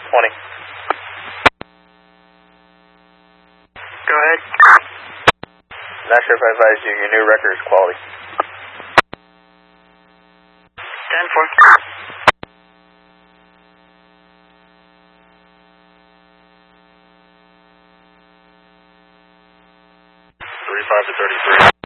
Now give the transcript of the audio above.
20. Go ahead. Not sure if I advised you, your new record is quality. 10-4. 35 to 33.